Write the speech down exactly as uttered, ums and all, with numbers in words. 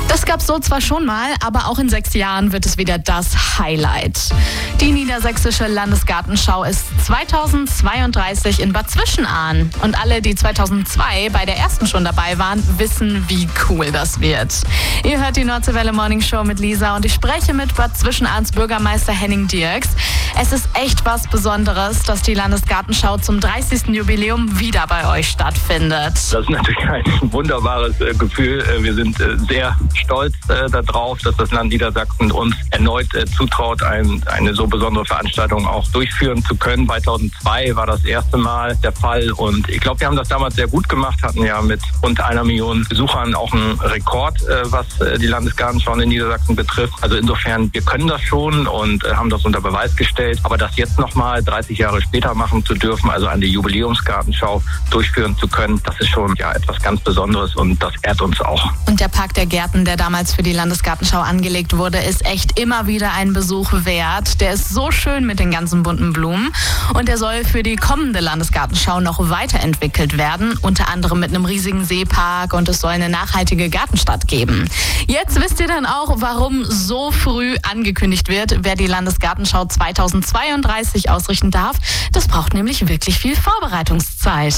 Das gab's so zwar schon mal, aber auch in sechs Jahren wird es wieder das Highlight. Die Niedersächsische Landesgartenschau ist zweitausendzweiunddreißig in Bad Zwischenahn. Und alle, die zweitausendzwei bei der ersten schon dabei waren, wissen, wie cool das wird. Ihr hört die Nordseewelle Morning Show mit Lisa und ich spreche mit Bad Zwischenahns Bürgermeister Henning Dirks. Es ist echt was Besonderes, dass die Landesgartenschau zum dreißigsten Jubiläum wieder bei euch stattfindet. Das ist natürlich ein wunderbares äh, Gefühl. Wir sind äh, sehr stolz äh, darauf, dass das Land Niedersachsen uns erneut äh, zutraut, ein, eine so besondere Veranstaltung auch durchführen zu können. zweitausendzwei war das erste Mal der Fall und ich glaube, wir haben das damals sehr gut gemacht, hatten ja mit rund einer Million Besuchern auch einen Rekord, äh, was äh, die Landesgartenschau in Niedersachsen betrifft. Also insofern, wir können das schon und äh, haben das unter Beweis gestellt. Aber das jetzt nochmal dreißig Jahre später machen zu dürfen, also eine Jubiläumsgartenschau durchführen zu können, das ist schon ja etwas ganz Besonderes und das ehrt uns auch. Und der Park der Gärten, der damals für die Landesgartenschau angelegt wurde, ist echt immer wieder ein Besuch wert. Der ist so schön mit den ganzen bunten Blumen und der soll für die kommende Landesgartenschau noch weiterentwickelt werden, unter anderem mit einem riesigen Seepark und es soll eine nachhaltige Gartenstadt geben. Jetzt wisst ihr dann auch, warum so früh angekündigt wird, wer die Landesgartenschau zweitausendzweiunddreißig ausrichten darf. Das braucht nämlich wirklich viel Vorbereitungszeit.